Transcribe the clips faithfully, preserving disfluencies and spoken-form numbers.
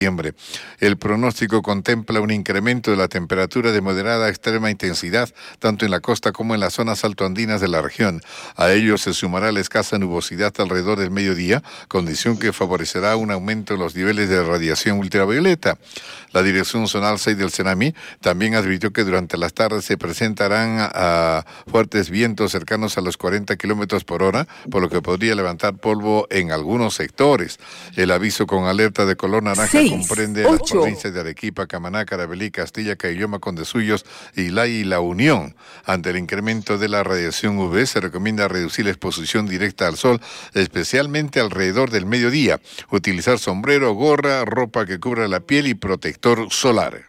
Septiembre. El pronóstico contempla un incremento de la temperatura de moderada a extrema intensidad, tanto en la costa como en las zonas altoandinas de la región. A ello se sumará la escasa nubosidad alrededor del mediodía, condición que favorecerá un aumento en los niveles de radiación ultravioleta. La Dirección Zonal seis del CENAMI también advirtió que durante las tardes se presentarán a fuertes vientos cercanos a los cuarenta kilómetros por hora, por lo que podría levantar polvo en algunos sectores. El aviso con alerta de color naranja seis, comprende ocho. Las provincias de Arequipa, Camaná, Carabalí, Castilla, Caylloma, Condesuyos, Islay y La Unión. Ante el incremento de la radiación U V, se recomienda reducir la exposición directa al sol, especialmente alrededor del mediodía. Utilizar sombrero, gorra, ropa que cubra la piel y protector solar.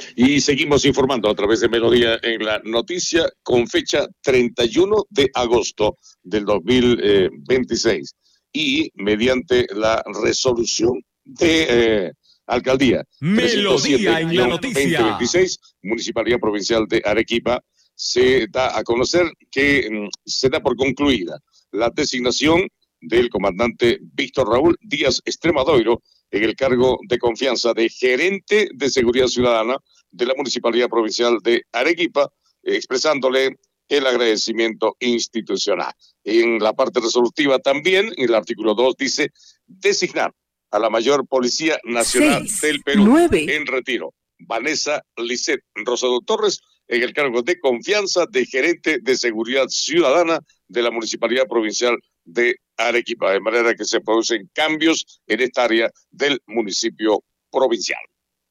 Y seguimos informando a través de Melodía en la noticia con fecha treinta y uno de agosto del dos mil veintiséis y mediante la resolución de eh, alcaldía Melodía en la noticia veinte veintiséis, Municipalidad Provincial de Arequipa, se da a conocer que mm, se da por concluida la designación del comandante Víctor Raúl Díaz Extremadoiro en el cargo de confianza de gerente de seguridad ciudadana de la Municipalidad Provincial de Arequipa, expresándole el agradecimiento institucional. En la parte resolutiva también, en el artículo dos, dice designar a la mayor Policía Nacional seis, del Perú nueve. En retiro, Vanessa Lisset Rosado Torres, en el cargo de confianza de gerente de seguridad ciudadana de la Municipalidad Provincial de Arequipa, de manera que se producen cambios en esta área del municipio provincial.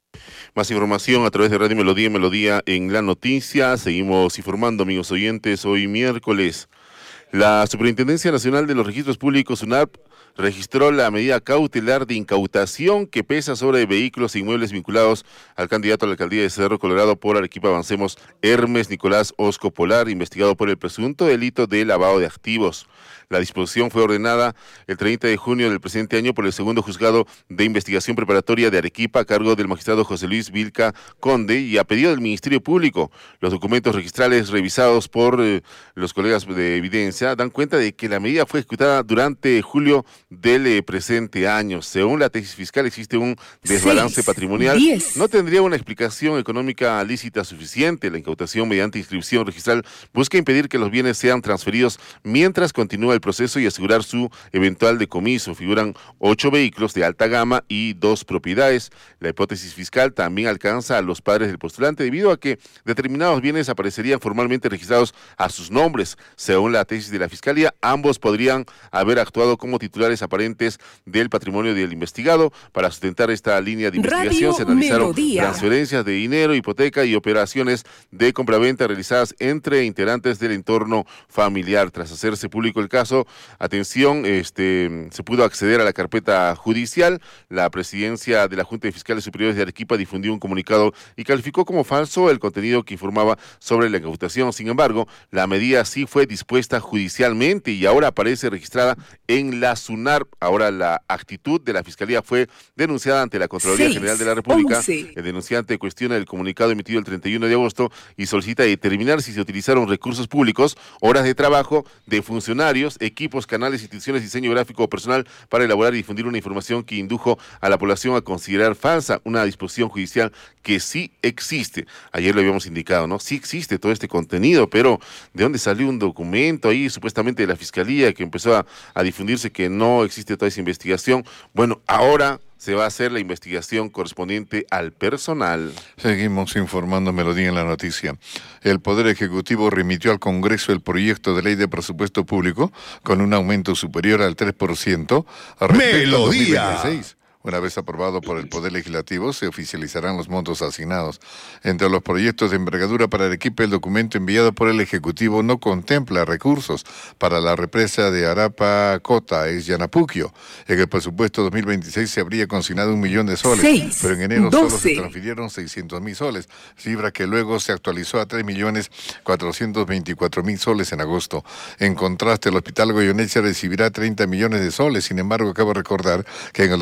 Más información a través de Radio Melodía, Melodía en la noticia. Seguimos informando, amigos oyentes, hoy miércoles. La Superintendencia Nacional de los Registros Públicos, SUNARP, registró la medida cautelar de incautación que pesa sobre vehículos e inmuebles vinculados al candidato a la alcaldía de Cerro Colorado por Arequipa Avancemos, Hermes Nicolás Osco Polar, investigado por el presunto delito de lavado de activos. La disposición fue ordenada el treinta de junio del presente año por el segundo juzgado de investigación preparatoria de Arequipa a cargo del magistrado José Luis Vilca Conde y a pedido del Ministerio Público. Los documentos registrales revisados por eh, los colegas de evidencia dan cuenta de que la medida fue ejecutada durante julio del eh, presente año. Según la tesis fiscal, existe un desbalance seis, patrimonial. diez. No tendría una explicación económica lícita suficiente. La incautación mediante inscripción registral busca impedir que los bienes sean transferidos mientras continúa el proceso y asegurar su eventual decomiso. Figuran ocho vehículos de alta gama y dos propiedades. La hipótesis fiscal también alcanza a los padres del postulante debido a que determinados bienes aparecerían formalmente registrados a sus nombres. Según la tesis de la Fiscalía, ambos podrían haber actuado como titulares aparentes del patrimonio del investigado. Para sustentar esta línea de investigación Radio se analizaron Melodía. Transferencias de dinero, hipoteca y operaciones de compraventa realizadas entre integrantes del entorno familiar. Tras hacerse público el caso, atención, este, se pudo acceder a la carpeta judicial. La presidencia de la Junta de Fiscales Superiores de Arequipa difundió un comunicado y calificó como falso el contenido que informaba sobre la incautación. Sin embargo, la medida sí fue dispuesta judicialmente y ahora aparece registrada en la SUNARP. Ahora la actitud de la Fiscalía fue denunciada ante la Contraloría seis, General de la República. once. El denunciante cuestiona el comunicado emitido el treinta y uno de agosto y solicita determinar si se utilizaron recursos públicos, horas de trabajo de funcionarios, equipos, canales, instituciones, diseño gráfico o personal para elaborar y difundir una información que indujo a la población a considerar falsa una disposición judicial que sí existe. Ayer lo habíamos indicado, ¿no? Sí existe todo este contenido, pero ¿de dónde salió un documento ahí supuestamente de la Fiscalía que empezó a, a difundirse que no existe toda esa investigación? Bueno, ahora se va a hacer la investigación correspondiente al personal. Seguimos informando Melodía en la noticia. El Poder Ejecutivo remitió al Congreso el proyecto de ley de presupuesto público con un aumento superior al tres por ciento respecto al dos mil veintiséis. Una vez aprobado por el Poder Legislativo, se oficializarán los montos asignados. Entre los proyectos de envergadura para Arequipa, el documento enviado por el Ejecutivo no contempla recursos para la represa de Arapa-Cota, ex Yanapuquio. En el presupuesto dos mil veintiséis se habría consignado un millón de soles, Seis, pero en enero doce. Solo se transfirieron seiscientos mil soles, cifra que luego se actualizó a tres millones cuatrocientos veinticuatro mil soles en agosto. En contraste, el Hospital Goyeneche recibirá treinta millones de soles. Sin embargo, cabe recordar que en el dos mil veintiséis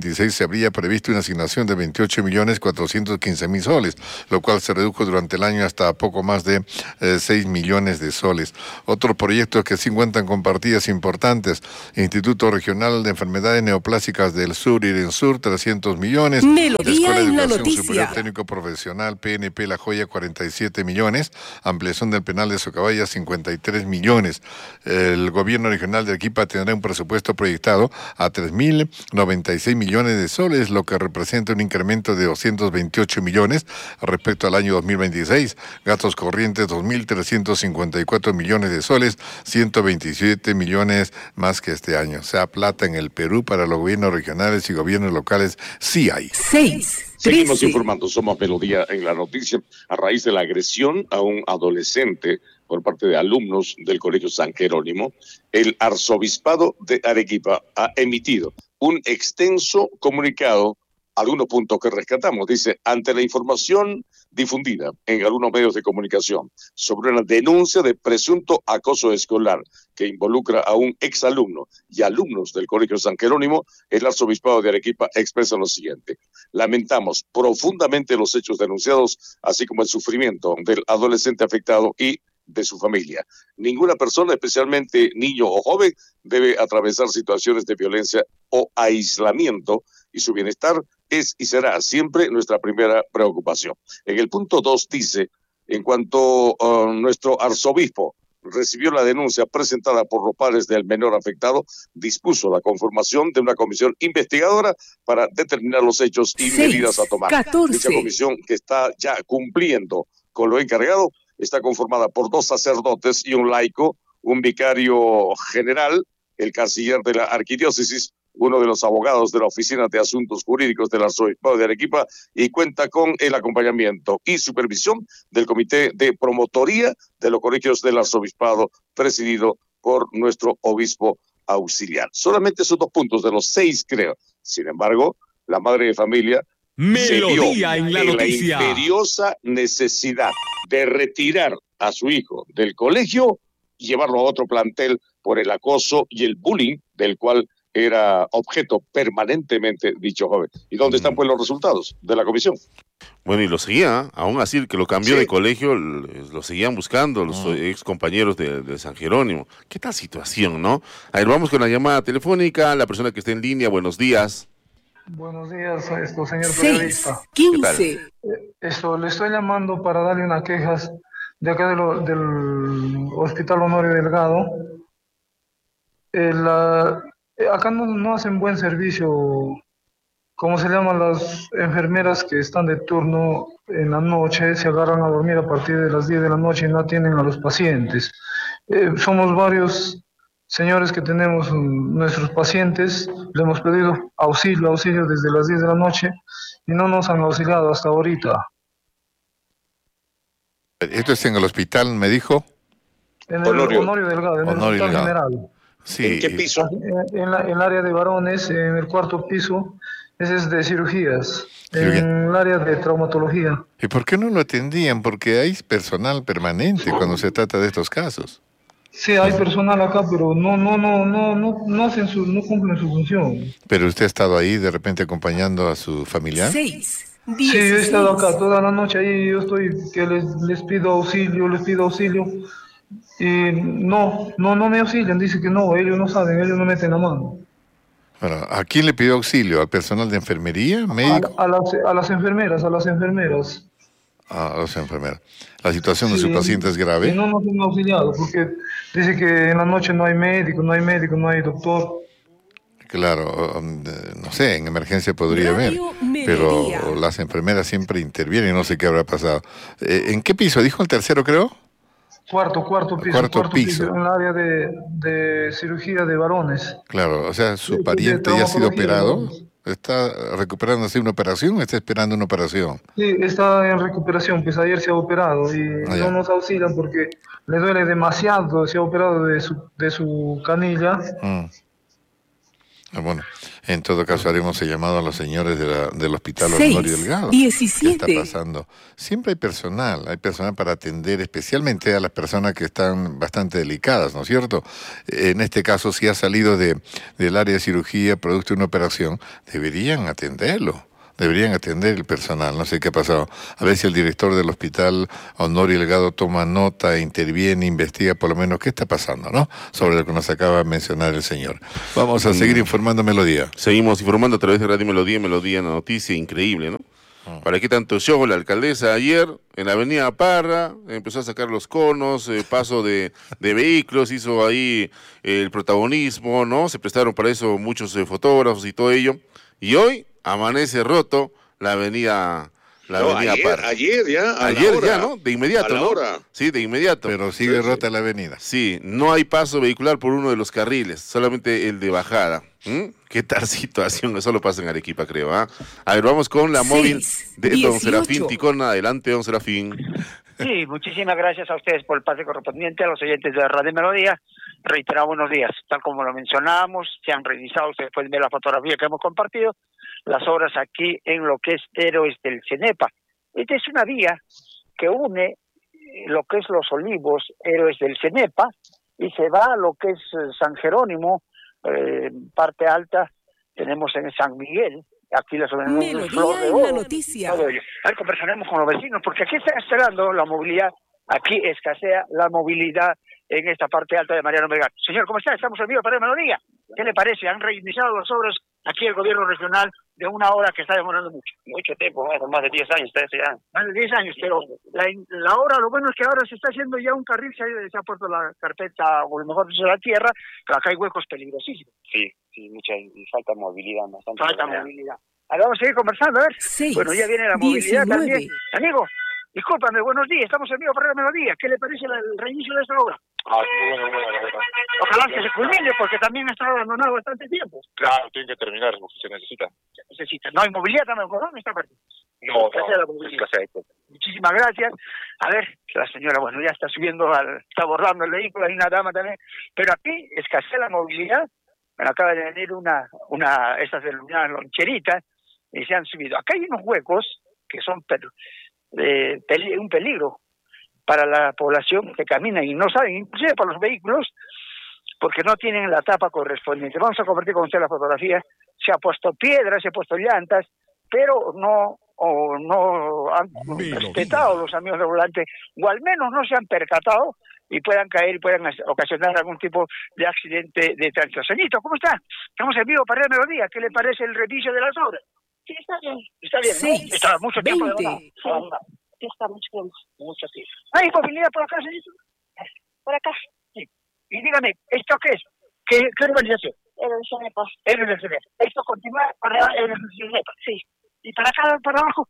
veintiséis se habría previsto una asignación de veintiocho millones cuatrocientos quince mil soles, lo cual se redujo durante el año hasta poco más de eh, seis millones de soles. Otros proyectos que sí cuentan con partidas importantes: Instituto Regional de Enfermedades Neoplásicas del Sur, IRENSUR, trescientos millones. Melodía Escuela de en la Educación noticia. Superior Técnico Profesional, P N P La Joya, cuarenta y siete millones. Ampliación del penal de Socabaya, cincuenta y tres millones. El gobierno regional de Arequipa tendrá un presupuesto proyectado a tres mil noventa y seis millones de soles, lo que representa un incremento de doscientos veintiocho millones respecto al año dos mil veintiséis. Gastos corrientes, dos mil trescientos cincuenta y cuatro millones de soles, ciento veintisiete millones más que este año. O sea, plata en el Perú para los gobiernos regionales y gobiernos locales sí hay. seis. Seguimos informando, somos Melodía en la noticia. A raíz de la agresión a un adolescente por parte de alumnos del Colegio San Jerónimo, el Arzobispado de Arequipa ha emitido un extenso comunicado, algunos puntos que rescatamos. Dice: ante la información difundida en algunos medios de comunicación sobre una denuncia de presunto acoso escolar que involucra a un exalumno y alumnos del Colegio San Jerónimo, el Arzobispado de Arequipa expresa lo siguiente: lamentamos profundamente los hechos denunciados, así como el sufrimiento del adolescente afectado y de su familia. Ninguna persona, especialmente niño o joven, debe atravesar situaciones de violencia o aislamiento, y su bienestar es y será siempre nuestra primera preocupación. En el punto dos dice: en cuanto a uh, nuestro arzobispo recibió la denuncia presentada por los padres del menor afectado, dispuso la conformación de una comisión investigadora para determinar los hechos y seis, medidas a tomar. catorce. Dicha comisión, que está ya cumpliendo con lo encargado, está conformada por dos sacerdotes y un laico, un vicario general, el canciller de la arquidiócesis, uno de los abogados de la Oficina de Asuntos Jurídicos del Arzobispado de Arequipa, y cuenta con el acompañamiento y supervisión del Comité de Promotoría de los Colegios del Arzobispado, presidido por nuestro obispo auxiliar. Solamente esos dos puntos de los seis, creo. Sin embargo, la madre de familia Melodía en la en noticia. La imperiosa necesidad de retirar a su hijo del colegio y llevarlo a otro plantel por el acoso y el bullying del cual era objeto permanentemente dicho joven. ¿Y dónde están pues los resultados de la comisión? Bueno, y lo seguía, aún así que lo cambió Sí. de colegio, lo seguían buscando los oh. ex compañeros de, de San Jerónimo. ¿Qué tal situación, no? A ver, vamos con la llamada telefónica, la persona que está en línea. Buenos días. Buenos días, esto, señor periodista. quince. Eh, Esto, le estoy llamando para darle una queja de acá de lo, del Hospital Honorio Delgado. Eh, la, eh, acá no, no hacen buen servicio, ¿cómo se llaman? Las enfermeras que están de turno en la noche, se agarran a dormir a partir de las diez de la noche y no atienden a los pacientes. Eh, somos varios señores que tenemos um, nuestros pacientes, le hemos pedido auxilio, auxilio desde las diez de la noche y no nos han auxiliado hasta ahorita. ¿Esto es en el hospital, me dijo? En el Honorio. Honorio Delgado, en Honorio el hospital Delgado. general. Sí. ¿En qué piso? En, en, la, en el área de varones, en el cuarto piso, ese es de cirugías, Cirugía. en el área de traumatología. ¿Y por qué no lo atendían? Porque hay personal permanente cuando se trata de estos casos. Sí, hay personal acá, pero no, no, no, no, no, no hacen su, no cumplen su función. ¿Pero usted ha estado ahí de repente acompañando a su familiar? seis. Sí, yo he estado acá toda la noche ahí, yo estoy que les, les pido auxilio, les pido auxilio y no, no, no me auxilian, dicen que no, ellos no saben, ellos no meten la mano. Bueno, ¿a quién le pidió auxilio? ¿Al personal de enfermería, médico? A, a, las, a las enfermeras, a las enfermeras. A los enfermeros. ¿La situación de Sí, su paciente es grave? y no nos han auxiliado porque dice que en la noche no hay médico, no hay médico, no hay doctor. Claro, um, no sé, en emergencia podría haber, Radio pero Melodía. las enfermeras siempre intervienen, no sé qué habrá pasado. Eh, ¿En qué piso? ¿Dijo el tercero, creo? Cuarto, cuarto piso, Cuarto cuarto, piso. piso, en el área de, de cirugía de varones. Claro, o sea, su De- de pariente ya ha sido traumatología, operado, ¿no? está recuperándose una operación o está esperando una operación. Sí, está en recuperación, pues ayer se ha operado y Ah, ya. no nos auxilian porque le duele demasiado, se ha operado de su, de su canilla. Mm. Ah, bueno, en todo caso haremos el llamado a los señores de la, del Hospital Seis, Honorio Delgado. diecisiete. ¿Qué está pasando? Siempre hay personal, hay personal para atender especialmente a las personas que están bastante delicadas, ¿no es cierto? En este caso, si ha salido de, del área de cirugía producto de una operación, deberían atenderlo. Deberían atender el personal, no sé qué ha pasado. A ver si el director del Hospital Honorio Delgado toma nota, interviene, investiga por lo menos qué está pasando, ¿no? Sobre lo que nos acaba de mencionar el señor. Vamos a seguir informando Melodía. Seguimos informando a través de Radio Melodía, Melodía, una noticia increíble, ¿no? Mm. ¿Para qué tanto show? La alcaldesa ayer en la avenida Parra empezó a sacar los conos, eh, paso de, de vehículos, hizo ahí eh, el protagonismo, ¿no? Se prestaron para eso muchos eh, fotógrafos y todo ello. Y hoy amanece roto la avenida, la no, avenida ayer, Parra. Ayer ya, a Ayer la hora, ya, ¿no? De inmediato, a la ¿no? hora. Sí, de inmediato. Pero sigue sí, rota sí. la avenida. Sí, no hay paso vehicular por uno de los carriles, solamente el de bajada. ¿Mm? ¿Qué tal situación? Eso lo pasa en Arequipa, creo. ¿eh? A ver, vamos con la Seis, móvil de dieciocho. don Serafín Ticona. Adelante, don Serafín. Sí, muchísimas gracias a ustedes por el pase correspondiente, a los oyentes de Radio Melodía. Reiterado buenos días. Tal como lo mencionábamos, se han revisado, ustedes pueden ver la fotografía que hemos compartido, las obras aquí en lo que es Héroes del Cenepa. Esta es una vía que une lo que es Los Olivos, Héroes del Cenepa, y se va a lo que es San Jerónimo, eh, parte alta, tenemos en San Miguel, aquí la Flor de Melodía en Oro, la noticia. todo ello. A ver, conversaremos con los vecinos, porque aquí está esperando la movilidad, aquí escasea la movilidad en esta parte alta de Mariano Melgar. Señor, ¿cómo está? Estamos en vivo para Melodía. ¿Qué le parece? Han reiniciado las obras aquí el gobierno regional de una hora que está demorando mucho. Mucho tiempo, bueno, más de diez años, ustedes ya. Más de diez años, pero la, la hora, lo bueno es que ahora se está haciendo ya un carril, se ha, se ha puesto la carpeta, o a lo mejor dicho la tierra, pero acá hay huecos peligrosísimos. Sí, sí, mucha, y falta movilidad, bastante. Falta movilidad. Ahora vamos a seguir conversando, a ver. Seis, bueno, ya viene la movilidad diecinueve. también. Amigo, discúlpame, buenos días, estamos en vivo para Melodía. ¿Qué le parece la, el reinicio de esta obra? Ah, bueno, bueno, la verdad. Ojalá que se culmine, porque también ha estado abandonado bastante tiempo. Claro, tienen que terminar lo que se necesita. Se necesita. No hay movilidad también, ¿no? Esta parte. No, Escasea la no, movilidad. escasea esto. Muchísimas gracias. A ver, la señora, bueno, ya está subiendo, al, está borrando el vehículo, hay una dama también. Pero aquí escasea la movilidad. Me acaba de venir una, una, estas denominadas loncheritas, y se han subido. Acá hay unos huecos que son per, eh, peli, un peligro para la población que camina y no saben, inclusive para los vehículos, porque no tienen la tapa correspondiente. Vamos a compartir con usted la fotografía. Se ha puesto piedras, se ha puesto llantas, pero no, o no han Melodía. respetado los amigos del volante, o al menos no se han percatado y puedan caer y puedan ocasionar algún tipo de accidente de tránsito. Señorito, ¿cómo está? Estamos en vivo para la Melodía. ¿Qué le parece el reinicio de las obras? Sí, está bien. Está bien, ¿no? Seis, Está mucho tiempo de veinte. abandonado. Sí, está mucho tiempo. Mucho tiempo. ¿Hay movilidad por acá, señorito? Por acá, Sí. Y dígame, ¿esto qué es? ¿Qué, qué urbanización? el Cenepa. Héroes del Cenepa. ¿Esto continúa para Héroes del Cenepa? Sí. ¿Y para acá, para abajo?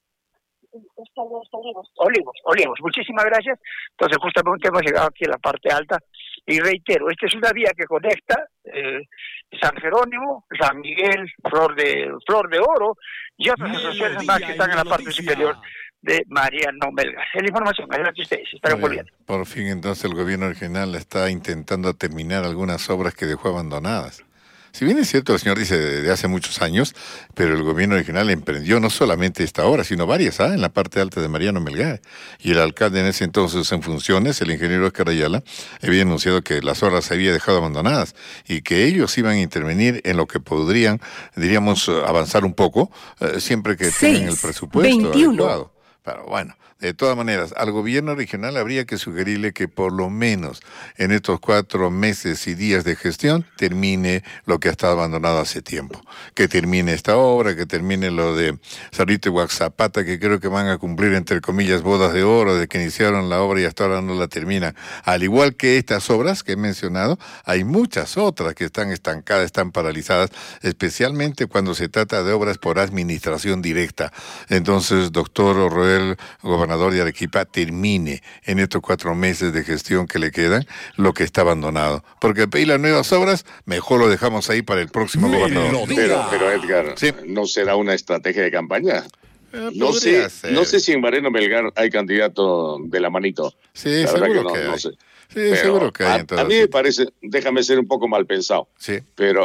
Está bien, está bien. Olivos, Olivos. Muchísimas gracias. Entonces, justamente hemos llegado aquí a la parte alta. Y reitero, esta es una vía que conecta eh, San Jerónimo, San Miguel, Flor de Flor de Oro y otras asociaciones más que están en la parte superior de Mariano Melgar. Es la información. Adelante ustedes. Estarán Bien, volviendo. por fin entonces el gobierno regional está intentando terminar algunas obras que dejó abandonadas. Si bien es cierto, el señor dice desde hace muchos años, pero el gobierno regional emprendió no solamente esta obra, sino varias, ¿ah? En la parte alta de Mariano Melgar. Y el alcalde en ese entonces en funciones, el ingeniero Oscar Ayala, había anunciado que las obras se había dejado abandonadas y que ellos iban a intervenir en lo que podrían, diríamos, avanzar un poco, eh, siempre que tengan el presupuesto veintiuno. adecuado. Pero bueno, de todas maneras, al gobierno regional habría que sugerirle que por lo menos en estos cuatro meses y días de gestión termine lo que ha estado abandonado hace tiempo. Que termine esta obra, que termine lo de Cerrito y Huaxapata, que creo que van a cumplir, entre comillas, bodas de oro, de que iniciaron la obra y hasta ahora no la terminan. Al igual que estas obras que he mencionado, hay muchas otras que están estancadas, están paralizadas, especialmente cuando se trata de obras por administración directa. Entonces, doctor Roel, gobernador de Arequipa, termine en estos cuatro meses de gestión que le quedan lo que está abandonado. Porque pedir las nuevas obras, mejor lo dejamos ahí para el próximo gobernador. Pero, pero Edgar, Sí. ¿no será una estrategia de campaña? Eh, No podría sé, ser. no sé si en Mariano Melgar hay candidato de la manito. Sí, La verdad seguro que no, que hay. no sé. Sí, Pero seguro que hay a, en todo a mí sitio. me parece, déjame ser un poco mal pensado, Sí. pero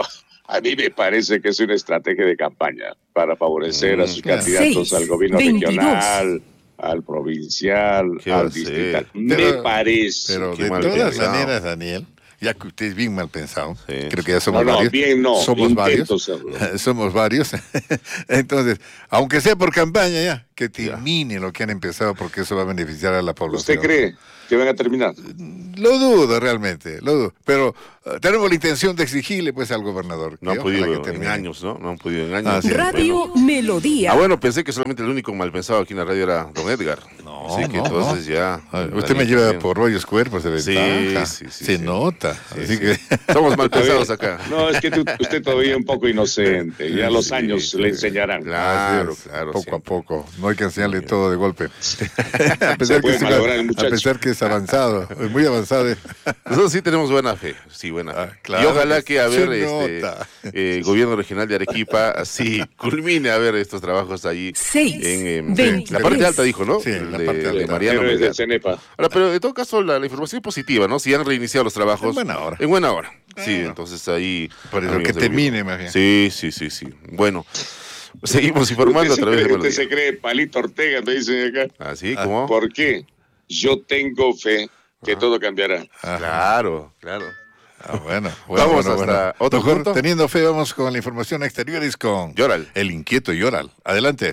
A mí me parece que es una estrategia de campaña para favorecer Mm, a sus claro. candidatos Seis, al gobierno veintidós. regional, al provincial, ¿Qué va a al hacer? distrital. Pero- me parece. Pero Qué de mal todas pensado. maneras, Daniel, ya que usted es bien mal pensado, Sí, creo sí. que ya somos No, no, varios. bien no, somos intento varios. serlo. Somos varios. Entonces, aunque sea por campaña ya, que Ya. termine lo que han empezado porque eso va a beneficiar a la población. ¿Usted cree que van a terminar? Lo dudo realmente, lo dudo. Pero eh, tenemos la intención de exigirle pues al gobernador. No que han ojalá podido que en termine. años, ¿no? No han podido en años. Así es. Radio Melodía. Ah, bueno, pensé que solamente el único mal pensado aquí en la radio era don Edgar. No, Así que no, entonces ya. Ah, Usted Daniel me lleva también. por rollos cuerpos de Sí, ventaja. sí, sí, Se sí. nota. Sí, Así sí. que Somos mal pensados acá. No, es que tú- usted todavía es un poco inocente. Ya los Sí, años sí. le enseñarán. Claro, así es, claro. poco a siempre. poco. No hay que enseñarle todo de golpe. a, Se pesar puede que siga- malograr el a muchacho. pesar que es avanzado, es muy avanzado. Nosotros sí tenemos buena fe, sí, buena fe. Ah, claro y ojalá que que, a se ver, este, nota. eh, el gobierno regional de Arequipa así culmine a ver estos trabajos allí Seis, en, em, veintitrés. la parte alta, dijo, ¿no? Sí, en la de, parte de alta. Mariano Héroes del Melgar. CENEPA. Ahora, pero en todo caso, la, la información es positiva, ¿no? Si han reiniciado los trabajos. En buena hora. En buena hora. Sí, Claro. entonces ahí. Por eso, amigos que del termine, gobierno. más bien. Sí, sí, sí, sí. Bueno, seguimos informando a Usted, se través cree, de usted Melodía. se cree Palito Ortega, me dicen acá. Así, Ah, ¿cómo? ¿Por qué? Yo tengo fe que Ajá. todo cambiará. Ajá. Claro, claro. Ah, bueno, bueno, Vamos bueno, hasta bueno. otro Mejor, punto. teniendo fe, vamos con la información exteriores con Lloral. el inquieto Lloral. Adelante.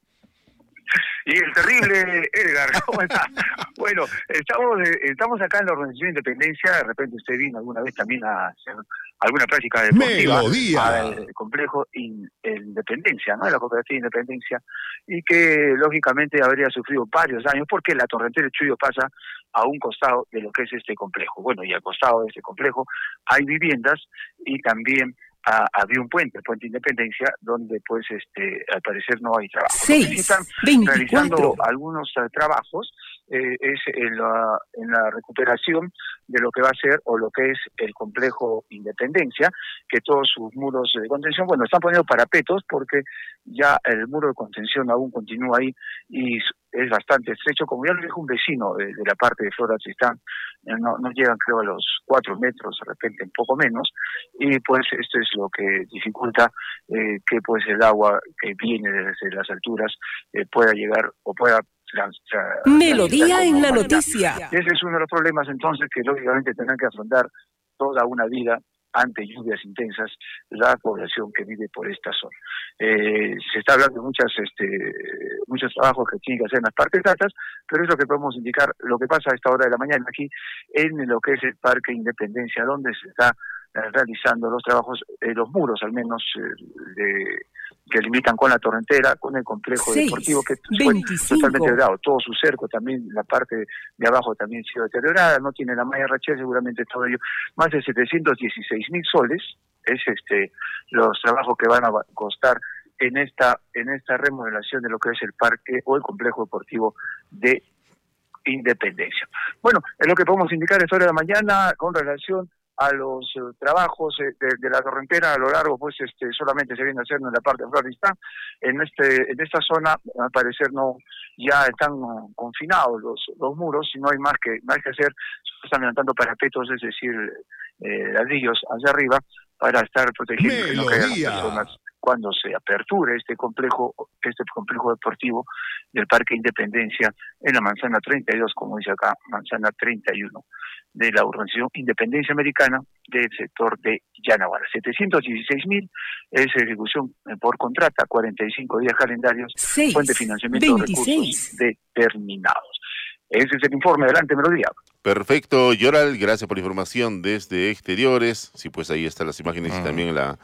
Y el terrible Edgar, ¿cómo está? Bueno, estamos, eh, estamos acá en la Organización Independencia. De repente usted vino alguna vez también a hacer alguna práctica deportiva Melodía. al complejo in- Independencia, ¿no? La cooperativa Independencia, y que lógicamente habría sufrido varios daños porque la torrentera de Chuyo pasa a un costado de lo que es este complejo. Bueno, y al costado de este complejo hay viviendas y también ah, había un puente, el puente Independencia, donde pues este al parecer no hay trabajo. Lo que sí Seis, están veinticuatro. realizando algunos eh, trabajos eh, es en la, en la recuperación de lo que va a ser o lo que es el complejo Independencia, que todos sus muros de contención, bueno, están poniendo parapetos porque ya el muro de contención aún continúa ahí y es bastante estrecho, como ya lo dijo un vecino de, de la parte de Flora Tristán, eh, no, no llegan creo a los cuatro metros, de repente un poco menos, y pues esto es lo que dificulta eh, que pues el agua que viene desde las alturas eh, pueda llegar o pueda trans- tra- Melodía transitar en con la normalidad. noticia. Ese es uno de los problemas entonces que lógicamente tendrán que afrontar toda una vida ante lluvias intensas la población que vive por esta zona. Eh, se está hablando de muchas, este, muchos trabajos que tienen que hacer en las partes altas, pero es lo que podemos indicar, lo que pasa a esta hora de la mañana aquí en lo que es el Parque Independencia, donde se está eh, realizando los trabajos, eh, los muros al menos, eh, de, que limitan con la torrentera, con el complejo Seis, deportivo que fue veinticinco. totalmente deteriorado. Todo su cerco también, la parte de abajo también ha sido deteriorada, no tiene la malla rachel, seguramente todo ello. Más de setecientos dieciséis mil soles es este los trabajos que van a costar en esta en esta remodelación de lo que es el parque o el complejo deportivo de Independencia. Bueno, es lo que podemos indicar a esta hora de la mañana con relación a los eh, trabajos eh, de, de la torrentera a lo largo, pues este solamente se viene haciendo en la parte de Floristán. En este en esta zona, al parecer no ya están uh, confinados los los muros y no hay más que más que hacer, se están levantando parapetos, es decir, eh, ladrillos hacia arriba para estar protegiendo que no caigan las Melodía. personas cuando se aperture este complejo este complejo deportivo del Parque Independencia en la manzana treinta y dos, como dice acá, manzana treinta y uno de la Organización Independencia Americana del sector de Yanaguara. setecientos dieciséis mil es ejecución por contrata, cuarenta y cinco días calendarios, Seis, fuente de financiamiento de recursos veintiséis. determinados. Ese es el informe, adelante Melodía. Perfecto, Lloral, gracias por la información desde exteriores. Sí, pues ahí están las imágenes y Ah. también la,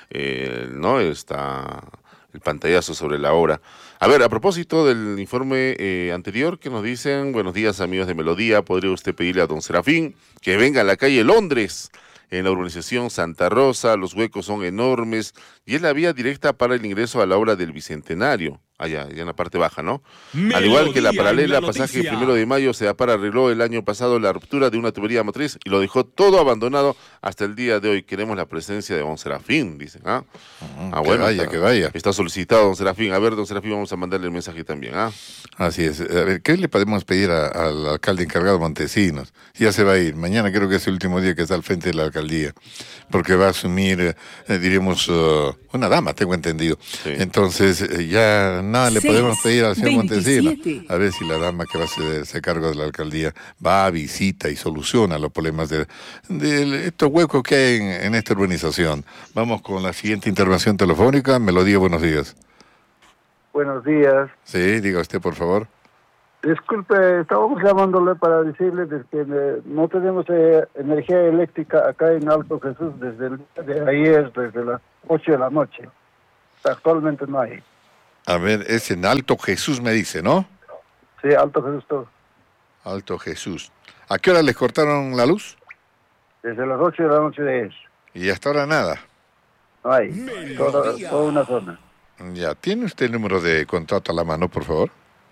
eh, no está el pantallazo sobre la hora. A ver, a propósito del informe eh, anterior que nos dicen, buenos días amigos de Melodía, ¿podría usted pedirle a don Serafín que venga a la calle Londres? En la urbanización Santa Rosa, los huecos son enormes y es la vía directa para el ingreso a la obra del Bicentenario. Ah, ya, ya en la parte baja, ¿no? Melodía Al igual que la paralela, la pasaje noticia. primero de mayo, Sedapar arregló el año pasado la ruptura de una tubería motriz y lo dejó todo abandonado hasta el día de hoy. Queremos la presencia de don Serafín, dicen. Ah, ah que bueno, vaya, está, que vaya. Está solicitado don Serafín. A ver, don Serafín, vamos a mandarle el mensaje también. Ah, Así es. A ver, ¿qué le podemos pedir a- al alcalde encargado Montesinos? Ya se va a ir. Mañana creo que es el último día que está al frente de la alcaldía, porque va a asumir, eh, eh, diríamos, uh, una dama, tengo entendido. Sí. Entonces, eh, ya nada le Seis, podemos pedir al señor Montesinos. veintisiete. A ver si la dama que va a hacerse cargo de la alcaldía va a visita y soluciona los problemas de, de estos huecos que hay en, en esta urbanización. Vamos con la siguiente intervención telefónica. Melodía, buenos días. Buenos días. Sí, diga usted, por favor. Disculpe, estábamos llamándole para decirle de que eh, no tenemos eh, energía eléctrica acá en Alto Jesús desde el día de ayer, desde las ocho de la noche. Actualmente no hay. A ver, es en Alto Jesús, me dice, ¿no? Sí, Alto Jesús todo. Alto Jesús. ¿A qué hora les cortaron la luz? Desde las ocho de la noche de ayer. Y hasta ahora nada. No hay. Toda, toda una zona. Ya, ¿tiene usted el número de contrato a la mano, por favor?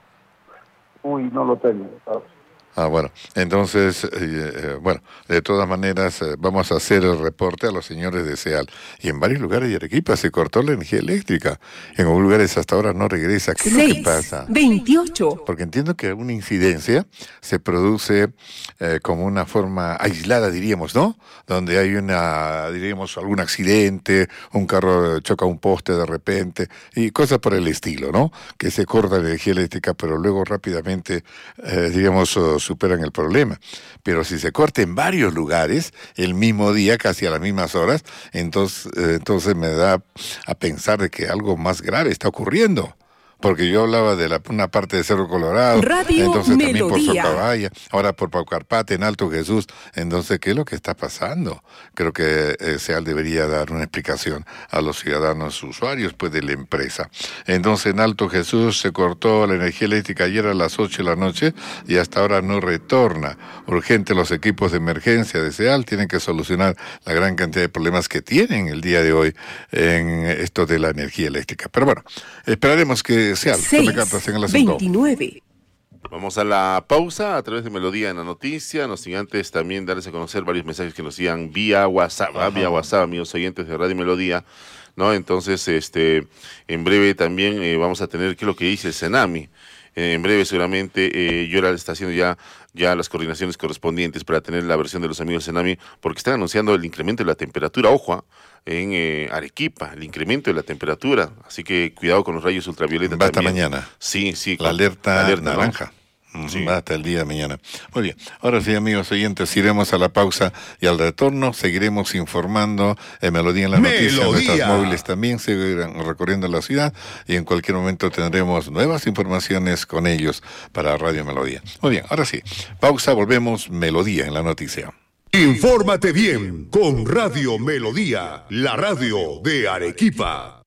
Uy, no lo tengo. Ah, bueno, entonces, eh, eh, bueno, de todas maneras eh, vamos a hacer el reporte a los señores de SEAL. Y en varios lugares de Arequipa se cortó la energía eléctrica. En algunos lugares hasta ahora no regresa. ¿Qué es lo que seis, pasa? veintiocho. Porque entiendo que una incidencia se produce eh, como una forma aislada, diríamos, ¿no? Donde hay una, diríamos, algún accidente, un carro choca un poste de repente y cosas por el estilo, ¿no? Que se corta la energía eléctrica, pero luego rápidamente, eh, diríamos, uh, superan el problema. Pero si se corta en varios lugares, el mismo día, casi a las mismas horas, entonces, eh, entonces me da a pensar de que algo más grave está ocurriendo. Porque yo hablaba de la, una parte de Cerro Colorado, Radio entonces también por Melodía. Socabaya, ahora por Paucarpate, en Alto Jesús. Entonces, ¿qué es lo que está pasando? Creo que eh, SEAL debería dar una explicación a los ciudadanos usuarios pues, de la empresa. Entonces, en Alto Jesús se cortó la energía eléctrica ayer a las ocho de la noche y hasta ahora no retorna. Urgente, los equipos de emergencia de SEAL tienen que solucionar la gran cantidad de problemas que tienen el día de hoy en esto de la energía eléctrica. Pero bueno, esperaremos que SEAL tome cartas en el seis, asunto. veintinueve. vamos a la pausa a través de Melodía en la Noticia. No sin antes también darles a conocer varios mensajes que nos llegan vía WhatsApp, ¿ah? vía WhatsApp, amigos oyentes de Radio Melodía, ¿no? Entonces, este, en breve también eh, vamos a tener qué es lo que dice el Senami. Eh, en breve seguramente eh, Yora está haciendo ya, ya las coordinaciones correspondientes para tener la versión de los amigos del Senami, porque están anunciando el incremento de la temperatura, ojo, ¿ah? en eh, Arequipa, el incremento de la temperatura, así que cuidado con los rayos ultravioletas. Va hasta también. mañana. Sí, sí. La con- alerta, la alerta, ¿no? naranja. Ujú, Sí. Va hasta el día de mañana. Muy bien. Ahora sí, amigos oyentes, iremos a la pausa y al retorno seguiremos informando en Melodía en la Noticia. Melodía. Nuestras móviles también seguirán recorriendo la ciudad y en cualquier momento tendremos nuevas informaciones con ellos para Radio Melodía. Muy bien, ahora sí. Pausa, volvemos. Melodía en la Noticia. Infórmate bien con Radio Melodía, la radio de Arequipa.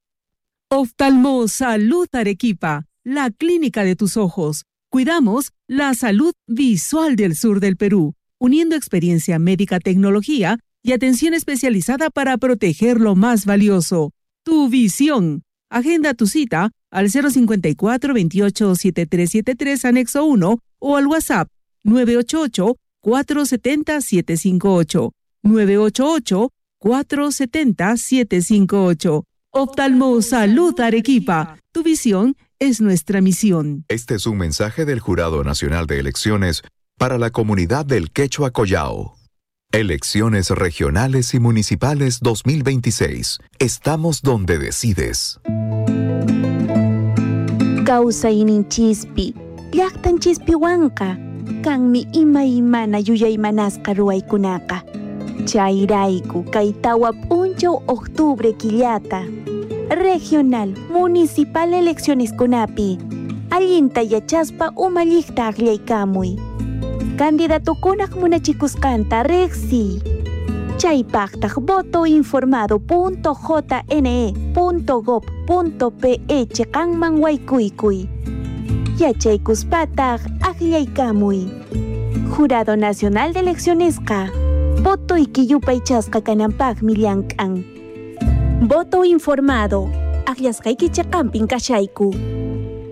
Oftalmo Salud Arequipa, la clínica de tus ojos. Cuidamos la salud visual del sur del Perú, uniendo experiencia médica, tecnología y atención especializada para proteger lo más valioso, tu visión. Agenda tu cita al cero cincuenta y cuatro, veintiocho, setenta y tres setenta y tres, anexo uno o al WhatsApp nueve ocho ocho, cuatro siete cero, siete cinco ocho, nueve ocho ocho, cuatro siete cero, siete cinco ocho. Oftalmo Salud Arequipa, tu visión es nuestra misión. Este es un mensaje del Jurado Nacional de Elecciones para la comunidad del Quechua Collao. Elecciones regionales y municipales dos mil veintiséis. Estamos donde decides. Causa ininchispi, llaqtan chispiwanka, kanmi ima imana yuyaymanasqa ruwaykunaqa. Chayrayku kaytawa p'unchaw octubre killata. Regional, municipal elecciones kunapi. Allinta yachaspa umalliqta aqllaykamuy. Candidatukunaq munachikusqanta riqsiy. Chaypaqtaq voto informado punto j n e punto gov punto p e chiqanman waykuykuy. Yachaykuspataq aqllaykamuy. Jurado Nacional de Eleccionesqa. Voto ikiyupay chasqa kananpaqmi llank'an. Voto informado. Aqllasqayki chiqanpin kashayku.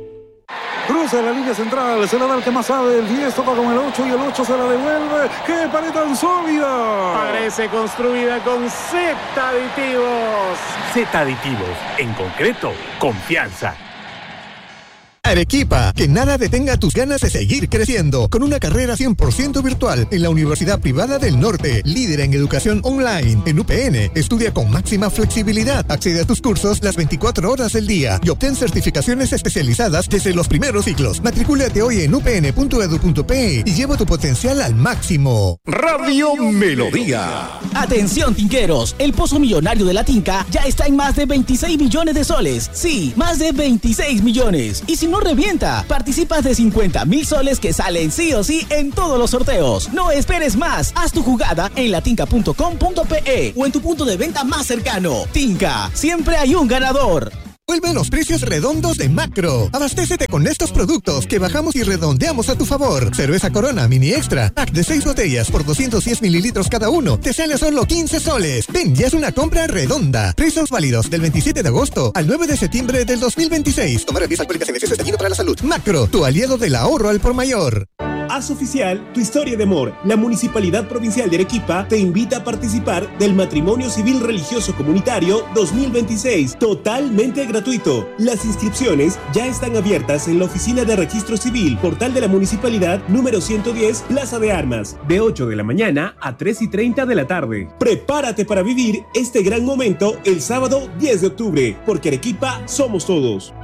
cruza la línea central, se la da el que más sabe, el diez toca con el ocho y el ocho se la devuelve. ¡Qué pared tan sólida! Parece construida con Z aditivos. Z aditivos, en concreto, confianza. Arequipa, que nada detenga tus ganas de seguir creciendo, con una carrera cien por ciento virtual en la Universidad Privada del Norte, líder en educación online. En U P N, estudia con máxima flexibilidad, accede a tus cursos las veinticuatro horas del día y obtén certificaciones especializadas desde los primeros ciclos. Matricúlate hoy en u p n punto e d u punto p e y lleva tu potencial al máximo. Radio Melodía. Atención, tinqueros, el pozo millonario de la Tinca ya está en más de veintiséis millones de soles. Sí, más de veintiséis millones. Y si no revienta, participas de cincuenta mil soles que salen sí o sí en todos los sorteos. No esperes más, haz tu jugada en latinca punto com punto p e o en tu punto de venta más cercano. Tinca, siempre hay un ganador. Vuelven los precios redondos de Macro. Abastécete con estos productos que bajamos y redondeamos a tu favor. Cerveza Corona Mini Extra, pack de seis botellas por doscientos diez mililitros cada uno. Te sale solo quince soles. Ven, ya es una compra redonda. Precios válidos del veintisiete de agosto al nueve de septiembre del dos mil veintiséis. Tomar bebidas alcohólicas en exceso es dañino para la salud. Macro, tu aliado del ahorro al por mayor. Haz oficial tu historia de amor. La Municipalidad Provincial de Arequipa te invita a participar del Matrimonio Civil Religioso Comunitario dos mil veintiséis, totalmente gratuito. Las inscripciones ya están abiertas en la Oficina de Registro Civil, Portal de la Municipalidad, número ciento diez, Plaza de Armas, de ocho de la mañana a tres y treinta de la tarde. Prepárate para vivir este gran momento el sábado diez de octubre, porque Arequipa somos todos.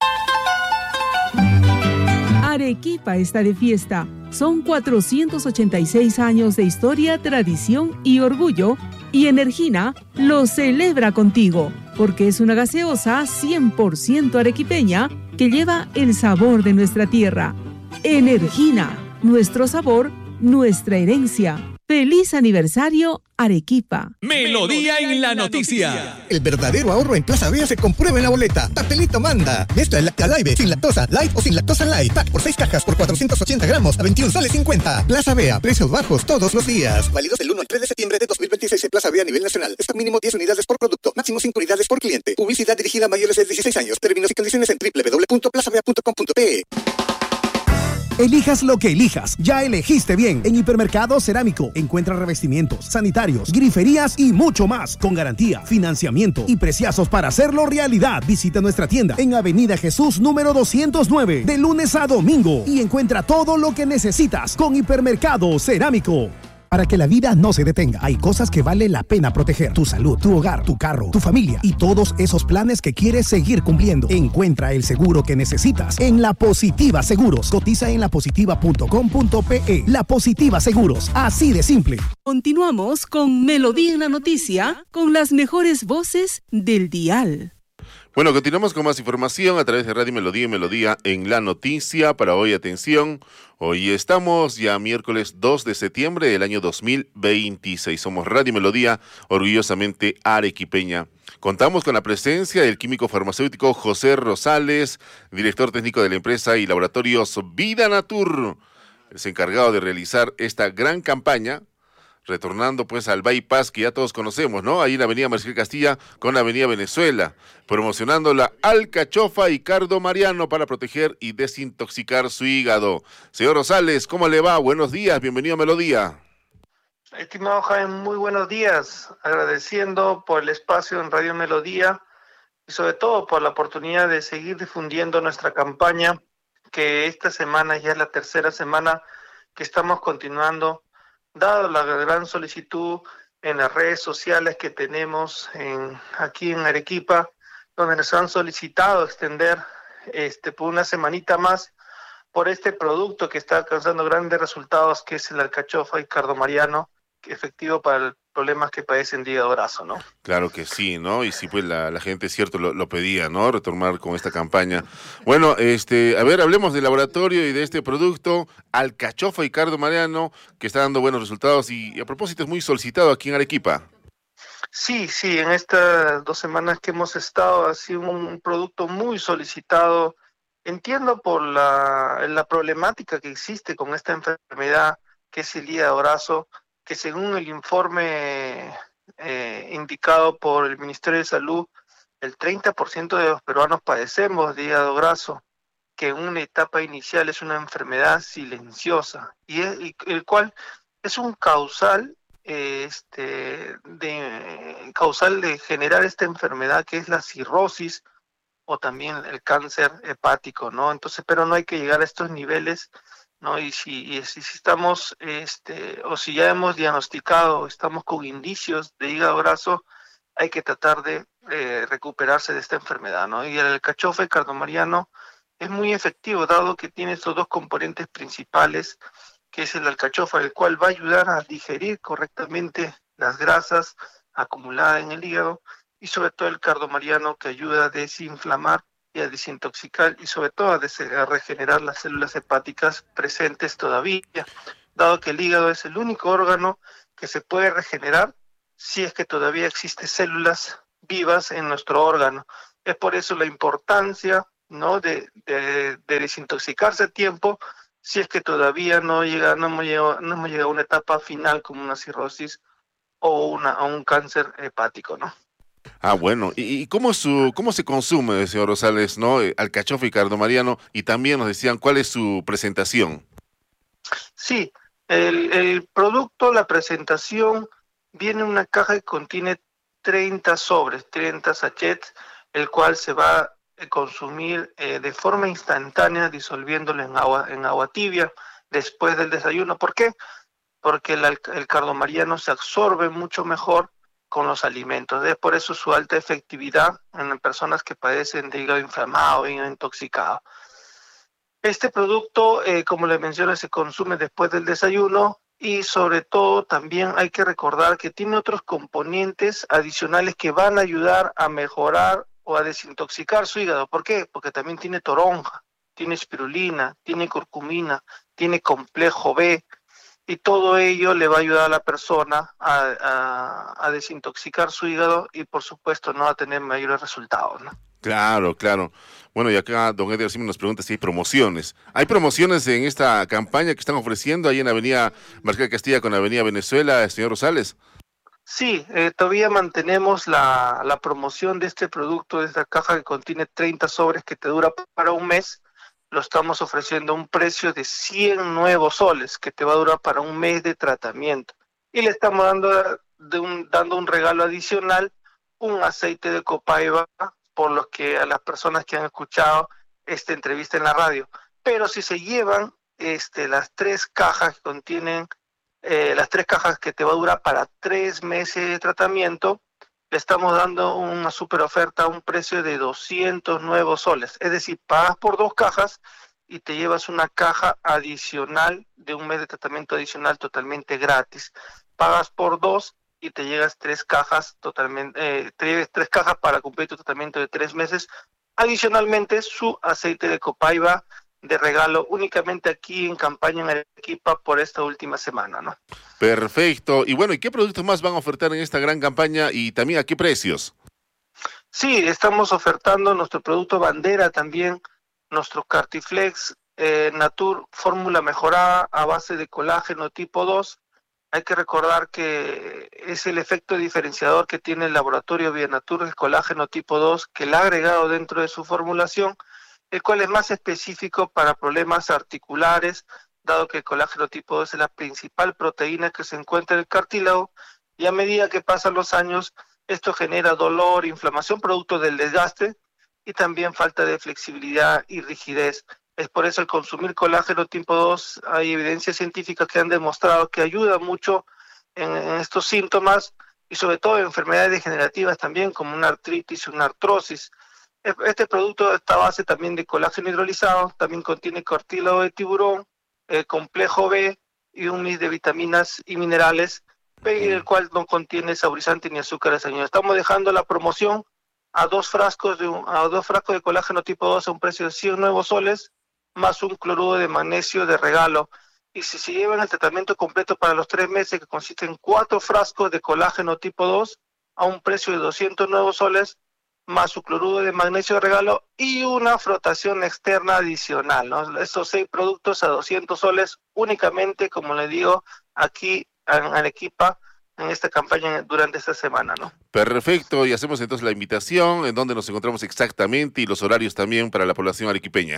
Arequipa está de fiesta. Son cuatrocientos ochenta y seis años de historia, tradición y orgullo, y Energina lo celebra contigo, porque es una gaseosa cien por ciento arequipeña que lleva el sabor de nuestra tierra. Energina, nuestro sabor, nuestra herencia. ¡Feliz aniversario, Arequipa! Melodía en la noticia. El verdadero ahorro en Plaza Vea se comprueba en la boleta. Papelito manda. Mezcla Lactalive sin lactosa, light o sin lactosa light. Pack por seis cajas por cuatrocientos ochenta gramos a veintiún soles cincuenta. Plaza Vea, precios bajos todos los días. Válidos del uno al tres de septiembre de dos mil veintiséis en Plaza Vea a nivel nacional. Stock mínimo diez unidades por producto. Máximo cinco unidades por cliente. Publicidad dirigida a mayores de dieciséis años. Términos y condiciones en doble u doble u doble u punto plaza vea punto com punto p e. Elijas lo que elijas, ya elegiste bien. En Hipermercado Cerámico encuentra revestimientos, sanitarios, griferías y mucho más, con garantía, financiamiento y preciazos para hacerlo realidad. Visita nuestra tienda en Avenida Jesús número doscientos nueve, de lunes a domingo, y encuentra todo lo que necesitas con Hipermercado Cerámico. Para que la vida no se detenga, hay cosas que vale la pena proteger. Tu salud, tu hogar, tu carro, tu familia y todos esos planes que quieres seguir cumpliendo. Encuentra el seguro que necesitas en La Positiva Seguros. Cotiza en la positiva punto com punto p e. La Positiva Seguros, así de simple. Continuamos con Melodía en la Noticia, con las mejores voces del dial. Bueno, continuamos con más información a través de Radio Melodía y Melodía en la Noticia. Para hoy, atención, hoy estamos ya miércoles dos de septiembre del año dos mil veintiséis. Somos Radio Melodía, orgullosamente arequipeña. Contamos con la presencia del químico farmacéutico José Rosales, director técnico de la empresa y laboratorios Vida Natur, es encargado de realizar esta gran campaña, retornando pues al bypass que ya todos conocemos, ¿no? Ahí en la avenida Marcial Castilla con la avenida Venezuela, promocionando la alcachofa y cardo mariano para proteger y desintoxicar su hígado. Señor Rosales, ¿cómo le va? Buenos días, bienvenido a Melodía. Estimado Jaime, muy buenos días, agradeciendo por el espacio en Radio Melodía y sobre todo por la oportunidad de seguir difundiendo nuestra campaña, que esta semana ya es la tercera semana que estamos continuando, dado la gran solicitud en las redes sociales que tenemos en, aquí en Arequipa, donde nos han solicitado extender este, por una semanita más por este producto que está alcanzando grandes resultados, que es el alcachofa y cardo mariano, que es efectivo para los problemas que padecen de hígado graso, ¿no? Claro que sí, ¿no? Y sí, pues la, la gente, cierto, lo, lo pedía, ¿no? Retomar con esta campaña. Bueno, este, a ver, hablemos del laboratorio y de este producto, alcachofa y cardo mariano, que está dando buenos resultados y, y a propósito es muy solicitado aquí en Arequipa. Sí, sí, en estas dos semanas que hemos estado ha sido un producto muy solicitado. Entiendo por la, la problemática que existe con esta enfermedad, que es el hígado graso, que según el informe eh, indicado por el Ministerio de Salud, el treinta por ciento de los peruanos padecemos de hígado graso. que en una etapa inicial es una enfermedad silenciosa y, es, y el cual es un causal eh, este de causal de generar esta enfermedad que es la cirrosis o también el cáncer hepático, ¿no? Entonces, pero no hay que llegar a estos niveles, ¿no? Y si, y si, si estamos, este, o si ya hemos diagnosticado, estamos con indicios de hígado graso, hay que tratar de eh, recuperarse de esta enfermedad, ¿no? Y el alcachofa cardomariano es muy efectivo, dado que tiene estos dos componentes principales, que es el alcachofa, el cual va a ayudar a digerir correctamente las grasas acumuladas en el hígado, y sobre todo el cardomariano, que ayuda a desinflamar y a desintoxicar, y sobre todo a, des a regenerar las células hepáticas presentes todavía, dado que el hígado es el único órgano que se puede regenerar si es que todavía existen células vivas en nuestro órgano. Es por eso la importancia, ¿no?, de, de, de desintoxicarse a tiempo, si es que todavía no llega, no hemos llegado, no hemos llegado a una etapa final como una cirrosis o una, a un cáncer hepático, ¿no? Ah, bueno. ¿Y, y cómo, su, cómo se consume, señor Rosales, ¿no? Alcachofa y cardomariano, y también nos decían cuál es su presentación. Sí, el, el producto, la presentación, viene en una caja que contiene treinta sobres, treinta sachets, el cual se va a consumir eh, de forma instantánea, disolviéndolo en agua, en agua tibia después del desayuno. ¿Por qué? Porque el, el cardomariano se absorbe mucho mejor con los alimentos. Es por eso su alta efectividad en personas que padecen de hígado inflamado, hígado intoxicado. Este producto, eh, como les mencioné, se consume después del desayuno, y sobre todo también hay que recordar que tiene otros componentes adicionales que van a ayudar a mejorar o a desintoxicar su hígado. ¿Por qué? Porque también tiene toronja, tiene espirulina, tiene curcumina, tiene complejo B, y todo ello le va a ayudar a la persona a, a, a desintoxicar su hígado y, por supuesto, no a tener mayores resultados, ¿no? Claro, claro. Bueno, y acá don Edgar Simen nos pregunta si hay promociones. ¿Hay promociones en esta campaña que están ofreciendo ahí en Avenida Marqués de Castilla con Avenida Venezuela, señor Rosales? Sí, eh, todavía mantenemos la, la promoción de este producto, de esta caja que contiene treinta sobres que te dura para un mes. Lo estamos ofreciendo a un precio de cien nuevos soles, que te va a durar para un mes de tratamiento. Y le estamos dando, de un, dando un regalo adicional, un aceite de copaiba, por los que a las personas que han escuchado esta entrevista en la radio. Pero si se llevan este, las tres cajas que contienen, eh, las tres cajas que te va a durar para tres meses de tratamiento, le estamos dando una super oferta a un precio de doscientos nuevos soles. Es decir, pagas por dos cajas y te llevas una caja adicional de un mes de tratamiento adicional totalmente gratis. Pagas por dos y te llegas tres cajas totalmente, eh, te lleves tres cajas para cumplir tu tratamiento de tres meses. Adicionalmente, su aceite de copaiba de regalo únicamente aquí en campaña en Arequipa por esta última semana, ¿no? Perfecto. Y bueno, ¿y qué productos más van a ofertar en esta gran campaña y también a qué precios? Sí, estamos ofertando nuestro producto bandera también, nuestro Cartiflex eh, Natur fórmula mejorada a base de colágeno tipo dos. Hay que recordar que es el efecto diferenciador que tiene el laboratorio Bionatur, el colágeno tipo dos, que le ha agregado dentro de su formulación, el cual es más específico para problemas articulares, dado que el colágeno tipo dos es la principal proteína que se encuentra en el cartílago, y a medida que pasan los años, esto genera dolor, inflamación producto del desgaste, y también falta de flexibilidad y rigidez. Es por eso el consumir colágeno tipo dos, hay evidencias científicas que han demostrado que ayuda mucho en, en estos síntomas, y sobre todo en enfermedades degenerativas también, como una artritis, una artrosis. Este producto está a base también de colágeno hidrolizado, también contiene cartílago de tiburón, eh, complejo B y un mix de vitaminas y minerales, el cual no contiene saborizante ni azúcares añadidos. Estamos dejando la promoción a dos frascos de un, a dos frascos de colágeno tipo dos a un precio de cien nuevos soles, más un cloruro de magnesio de regalo. Y si se llevan el tratamiento completo para los tres meses, que consiste en cuatro frascos de colágeno tipo dos a un precio de doscientos nuevos soles, más su cloruro de magnesio de regalo y una frotación externa adicional, ¿no? Estos seis productos a doscientos soles únicamente, como le digo, aquí en Arequipa, en esta campaña durante esta semana, ¿no? Perfecto, y hacemos entonces la invitación, en donde nos encontramos exactamente y los horarios también para la población arequipeña.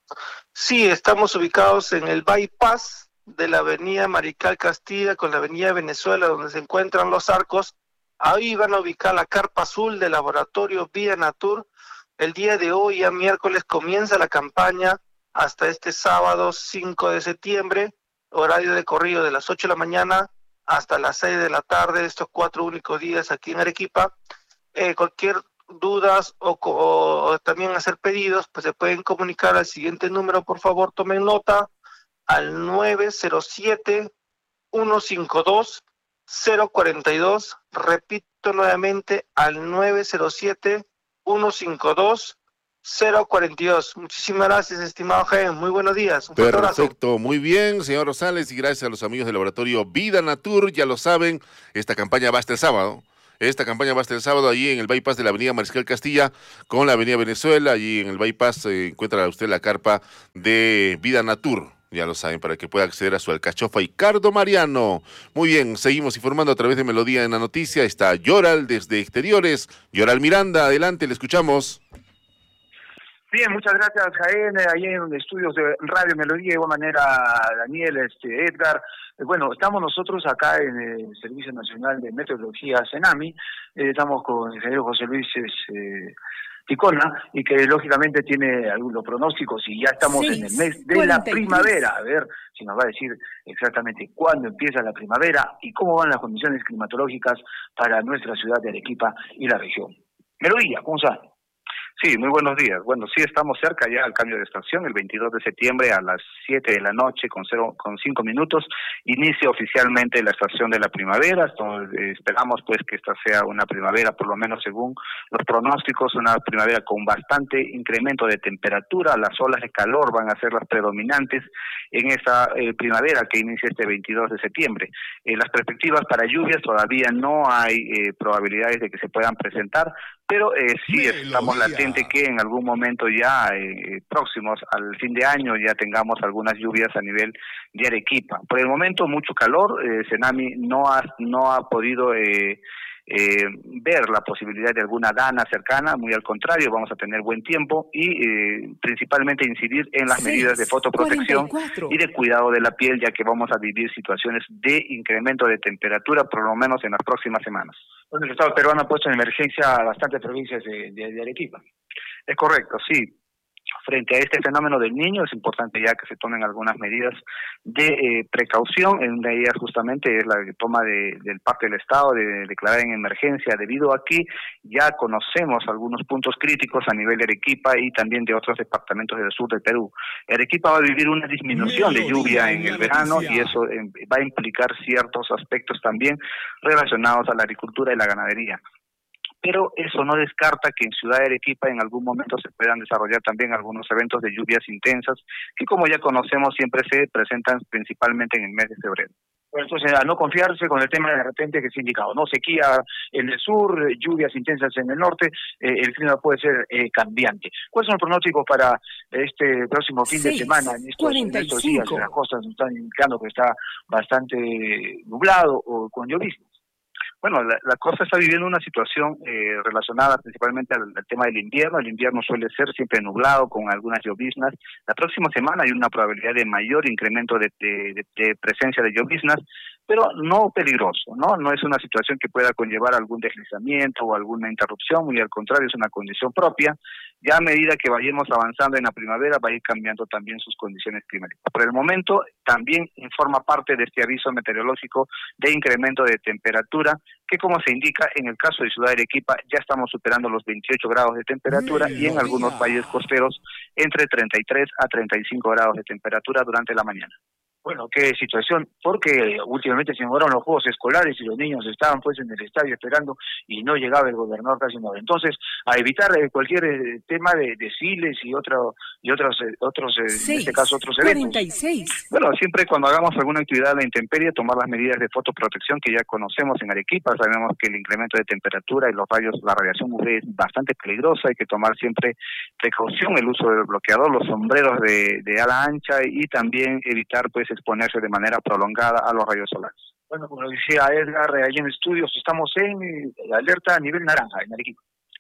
Sí, estamos ubicados en el bypass de la avenida Marical Castilla con la avenida Venezuela, donde se encuentran los arcos. Ahí van a ubicar la carpa azul del laboratorio Vida Natur. El día de hoy, ya miércoles, comienza la campaña hasta este sábado cinco de septiembre, horario de corrido de las ocho de la mañana hasta las seis de la tarde, estos cuatro únicos días aquí en Arequipa. Eh, cualquier dudas o, o, o también hacer pedidos, pues se pueden comunicar al siguiente número, por favor, tomen nota, al nueve cero siete, uno cinco dos, cero cuatro dos, repito nuevamente, al nueve cero siete, uno cinco dos, cero cuatro dos. Muchísimas gracias, estimado Jaime, muy buenos días. Un fuerte abrazo. Perfecto, muy bien, señor Rosales, y gracias a los amigos del laboratorio Vida Natur. Ya lo saben, esta campaña va hasta el sábado. Esta campaña va hasta el sábado allí en el bypass de la avenida Mariscal Castilla con la avenida Venezuela. Allí en el bypass se encuentra usted la carpa de Vida Natur. Ya lo saben, para que pueda acceder a su alcachofa Ricardo Mariano. Muy bien, seguimos informando a través de Melodía en la Noticia. Está Yoral desde Exteriores. Yoral Miranda, adelante, le escuchamos. Bien, muchas gracias, Jaén, ahí en estudios de Radio Melodía, de igual manera Daniel, este, Edgar. Bueno, estamos nosotros acá en el Servicio Nacional de Meteorología, CENAMI, eh, estamos con el ingeniero José Luis eh, Ticona, y que lógicamente tiene algunos pronósticos, y ya estamos en el mes de la primavera. A ver si nos va a decir exactamente cuándo empieza la primavera y cómo van las condiciones climatológicas para nuestra ciudad de Arequipa y la región. Melodía, ¿cómo está? Sí, muy buenos días. Bueno, sí estamos cerca ya al cambio de estación, el veintidós de septiembre a las siete de la noche con cero, con cinco minutos, inicia oficialmente la estación de la primavera. Entonces, eh, esperamos pues que esta sea una primavera, por lo menos según los pronósticos, una primavera con bastante incremento de temperatura. Las olas de calor van a ser las predominantes en esta eh, primavera que inicia este veintidós de septiembre. Eh, las perspectivas para lluvias todavía no hay eh, probabilidades de que se puedan presentar, pero eh, sí estamos latente que en algún momento ya eh, próximos al fin de año ya tengamos algunas lluvias a nivel de Arequipa. Por el momento mucho calor, eh, CENAMI no ha, no ha podido eh, eh, ver la posibilidad de alguna dana cercana, muy al contrario, vamos a tener buen tiempo y eh, principalmente incidir en las medidas de fotoprotección y de cuidado de la piel, ya que vamos a vivir situaciones de incremento de temperatura por lo menos en las próximas semanas. Bueno, el Estado peruano ha puesto en emergencia a bastantes provincias de, de, de Arequipa. Es correcto, sí. Frente a este fenómeno del Niño es importante ya que se tomen algunas medidas de eh, precaución. Una de ellas justamente es la toma de, del parte del Estado de declarar en emergencia, debido a que ya conocemos algunos puntos críticos a nivel de Arequipa y también de otros departamentos del sur del Perú. Arequipa va a vivir una disminución de lluvia en el verano y eso eh, va a implicar ciertos aspectos también relacionados a la agricultura y la ganadería. Pero eso no descarta que en Ciudad de Arequipa en algún momento se puedan desarrollar también algunos eventos de lluvias intensas, que como ya conocemos siempre se presentan principalmente en el mes de febrero. Bueno, entonces, a no confiarse con el tema de repente que se ha indicado, ¿no? Sequía en el sur, lluvias intensas en el norte, eh, el clima puede ser eh, cambiante. ¿Cuáles son los pronósticos para este próximo fin seis, de semana? En estos, en estos días, las costas nos están indicando que está bastante nublado o con lloviznas. Bueno, la, la costa está viviendo una situación eh, relacionada principalmente al, al tema del invierno. El invierno suele ser siempre nublado con algunas lloviznas. La próxima semana hay una probabilidad de mayor incremento de, de, de, de presencia de lloviznas, pero no peligroso, ¿no? No es una situación que pueda conllevar algún deslizamiento o alguna interrupción, muy al contrario, es una condición propia. Ya a medida que vayamos avanzando en la primavera va a ir cambiando también sus condiciones climáticas. Por el momento también forma parte de este aviso meteorológico de incremento de temperatura, que como se indica en el caso de Ciudad de Arequipa ya estamos superando los veintiocho grados de temperatura y en algunos valles costeros entre treinta y tres a treinta y cinco grados de temperatura durante la mañana. Bueno, qué situación, porque últimamente se demoraron los juegos escolares y los niños estaban pues en el estadio esperando y no llegaba el gobernador casi no. Entonces, a evitar eh, cualquier eh, tema de desfiles y otro y otros eh, otros eh, en este caso otros eventos. cuarenta y seis. Bueno, siempre cuando hagamos alguna actividad a la intemperie, tomar las medidas de fotoprotección que ya conocemos en Arequipa. Sabemos que el incremento de temperatura y los rayos, la radiación U V es bastante peligrosa, hay que tomar siempre precaución, el uso del bloqueador, los sombreros de, de ala ancha y también evitar pues exponerse de manera prolongada a los rayos solares. Bueno, como lo decía Edgar, allí en estudios estamos en alerta a nivel naranja en Arequipa.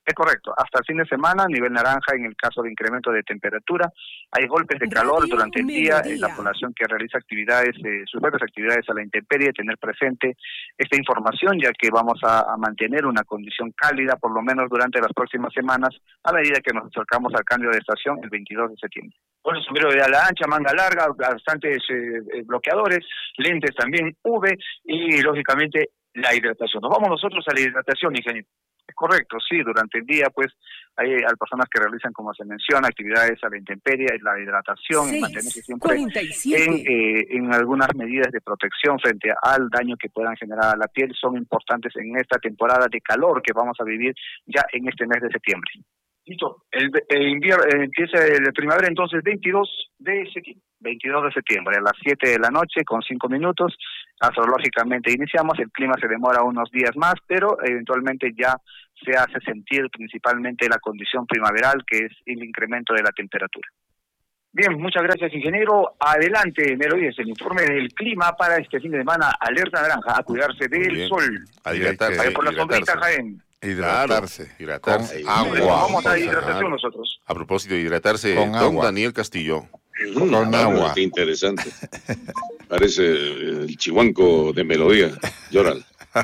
Es correcto, hasta el fin de semana, nivel naranja en el caso de incremento de temperatura. Hay golpes de calor Radio durante el día, Melodía. en la población que realiza actividades, eh, sus propias actividades a la intemperie, tener presente esta información, ya que vamos a, a mantener una condición cálida, por lo menos durante las próximas semanas, a medida que nos acercamos al cambio de estación el veintidós de septiembre. Bueno, sombrero de ala ancha, manga larga, bastantes eh, bloqueadores, lentes también, U V y, lógicamente, la hidratación. Nos vamos nosotros a la hidratación, ingeniero. Es correcto, sí, durante el día, pues, hay, hay personas que realizan, como se menciona, actividades a la intemperie, la hidratación, seis, mantenerse siempre cuarenta y siete. en, eh, en algunas medidas de protección frente al daño que puedan generar a la piel, son importantes en esta temporada de calor que vamos a vivir ya en este mes de septiembre. Listo, el, el invierno eh, empieza el primavera entonces veintidós de septiembre. veintidós de septiembre a las siete de la noche con cinco minutos, astrológicamente iniciamos, el clima se demora unos días más, pero eventualmente ya se hace sentir principalmente la condición primaveral, que es el incremento de la temperatura. Bien, muchas gracias, ingeniero. Adelante, Melodía, es el informe del clima para este fin de semana, alerta naranja, a cuidarse del sol. A hidratarse. Vaya por la sombrita, hidratarse. Jaén. Hidratarse. Claro, hidratarse. Con agua. Vamos a hidratación nosotros. A propósito de hidratarse, Con don agua. Daniel Castillo. Con Mm, agua. Qué interesante. Parece el chihuanco de Melodía, Lloral.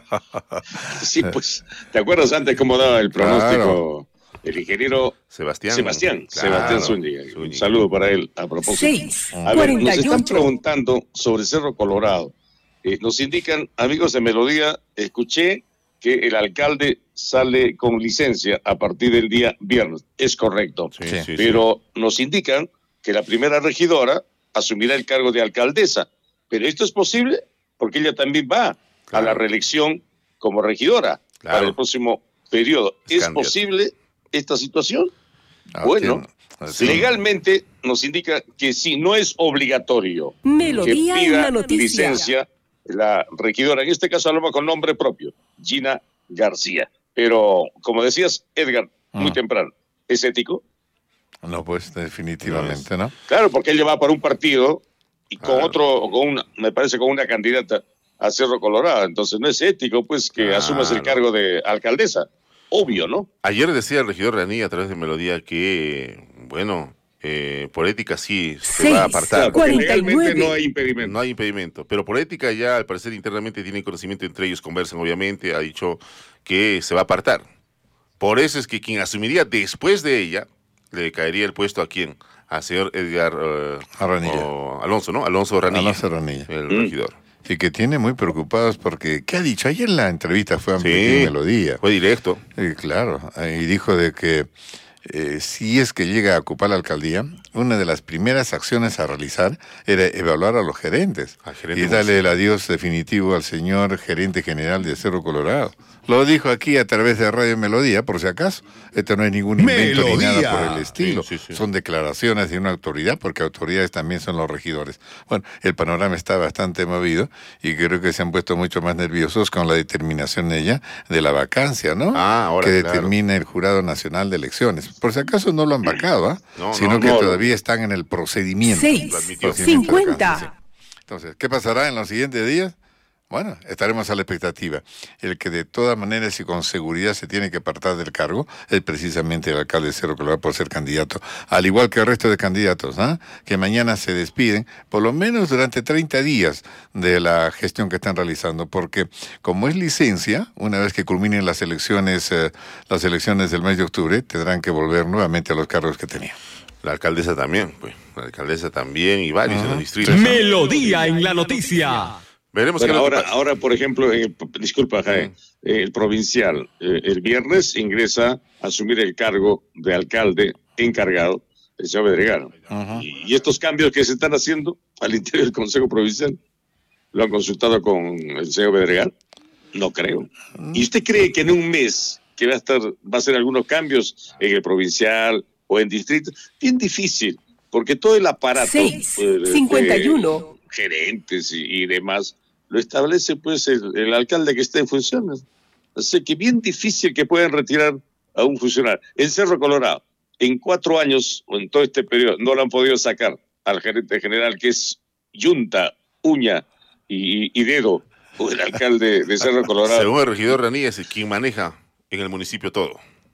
Sí, pues, ¿te acuerdas antes cómo daba el pronóstico el ingeniero Sebastián? Sebastián, Claro, Sebastián Zúñiga? Un Zúñiga. saludo para él a propósito. seis, A ver, nos cuarenta y están ocho. preguntando sobre Cerro Colorado. Eh, nos indican, amigos de Melodía, escuché que el alcalde sale con licencia a partir del día viernes. Es correcto. Sí, sí, sí. Pero nos indican que la primera regidora asumirá el cargo de alcaldesa. Pero esto es posible porque ella también va Claro. a la reelección como regidora Claro. para el próximo periodo. Es ¿Es candidato. posible esta situación? Ah, Bueno, tiene- sí. legalmente nos indica que sí, no es obligatorio Melodía que en pida la noticia. licencia la regidora. En este caso hablamos con nombre propio, Gina García. Pero, como decías, Edgar, muy Mm. temprano, ¿es ético? No, pues definitivamente, ¿no? Claro, porque ella va para un partido y con Claro. otro, con una, me parece con una candidata a Cerro Colorado. Entonces no es ético, pues, que Claro. asumas el cargo de alcaldesa. Obvio, ¿no? Ayer decía el regidor Rani a través de Melodía que, bueno, eh, por ética sí se Seis, va a apartar. Porque cuarenta y nueve. legalmente no hay impedimento. No hay impedimento, pero por ética ya al parecer internamente tienen conocimiento, entre ellos conversan obviamente, ha dicho que se va a apartar. Por eso es que quien asumiría después de ella, le caería el puesto a quién, al señor Edgar eh, Ranilla. o Alonso, ¿no? Alonso Ranilla, Alonso Ranilla. el Mm. regidor. Y que tiene muy preocupados porque, ¿qué ha dicho? Ayer en la entrevista fue a Sí. Melodía. Fue directo. Eh, claro, y dijo de que eh, si es que llega a ocupar la alcaldía, una de las primeras acciones a realizar era evaluar a los gerentes Al gerente y darle el municipal. adiós definitivo al señor gerente general de Cerro Colorado. Lo dijo aquí a través de Radio Melodía, por si acaso. Esto no es ningún invento ni Melodía. nada por el estilo. Sí, sí, sí. Son declaraciones de una autoridad, porque autoridades también son los regidores. Bueno, el panorama está bastante movido y creo que se han puesto mucho más nerviosos con la determinación ella de la vacancia, ¿no? Ah, ahora, que claro. determina el Jurado Nacional de Elecciones. Por si acaso no lo han vacado, ¿ah? No, sino no, que no. todavía están en el procedimiento. Seis, Lo admitió. Procedimiento de cincuenta. vacancia, sí. Entonces, ¿qué pasará en los siguientes días? Bueno, estaremos a la expectativa. El que de todas maneras y con seguridad se tiene que apartar del cargo es precisamente el alcalde de Cerro Colorado por ser candidato, al igual que el resto de candidatos, ¿ah? Que mañana se despiden, por lo menos durante treinta días de la gestión que están realizando, porque como es licencia, una vez que culminen las elecciones, eh, las elecciones del mes de octubre, tendrán que volver nuevamente a los cargos que tenían. La alcaldesa también, pues. La alcaldesa también y varios en los distritos. Melodía en la noticia. Veremos Bueno, qué es lo que ahora, pasa. ahora, por ejemplo, en el- disculpa, Jaime, eh, el provincial, eh, el viernes ingresa a asumir el cargo de alcalde encargado, el señor Bedregano. Y, y estos cambios que se están haciendo al interior del Consejo Provincial, ¿lo han consultado con el señor Bedregano? No creo. ¿Y usted cree que en un mes que va a estar, va a hacer algunos cambios en el provincial o en distrito? Bien difícil, porque todo el aparato Seis, eh, cincuenta y de uno. gerentes y, y demás lo establece pues el, el alcalde que está en funciones. Así que bien difícil que puedan retirar a un funcionario. En Cerro Colorado, en cuatro años o en todo este periodo, no lo han podido sacar al gerente general, que es yunta, uña y, y dedo, o el alcalde de Cerro Colorado. Según el regidor Ranilla, es quien maneja en el municipio todo.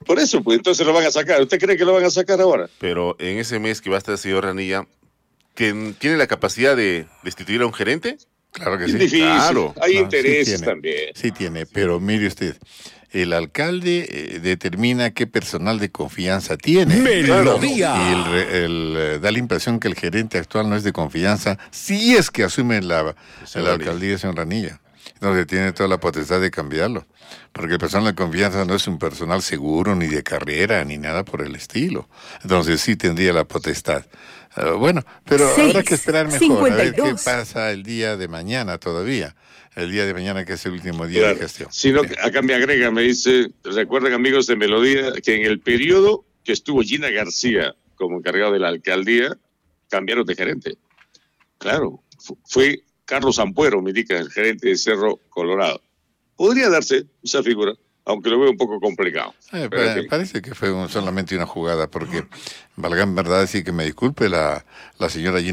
Por eso, pues entonces lo van a sacar. ¿Usted cree que lo van a sacar ahora? Pero en ese mes que va a estar el señor Ranilla, ¿que ¿tiene la capacidad de destituir a un gerente? Claro que Es sí. difícil. Claro. Hay No, intereses sí tiene, también. Sí tiene, pero mire usted, el alcalde eh, determina qué personal de confianza tiene. Melodía. Y el, re- el, eh, da la impresión que el gerente actual no es de confianza, si es que asume la, la alcaldía de señor Ranilla. Entonces tiene toda la potestad de cambiarlo. Porque el personal de confianza no es un personal seguro, ni de carrera, ni nada por el estilo. Entonces sí tendría la potestad. Uh, bueno, pero Seis, habrá que esperar mejor, cincuenta a y ver qué dos. pasa el día de mañana todavía. El día de mañana que es el último día Claro. de gestión. Si no, acá me agrega, me dice, recuerden amigos de Melodía, que en el periodo que estuvo Gina García como encargado de la alcaldía, cambiaron de gerente. Claro, fu- fue Carlos Ampuero, me indica, el gerente de Cerro Colorado. Podría darse esa figura, aunque lo veo un poco complicado. Eh, Pero, en pa- fin. parece que fue un- solamente una jugada, porque valga en verdad decir que me disculpe la, la señora Gina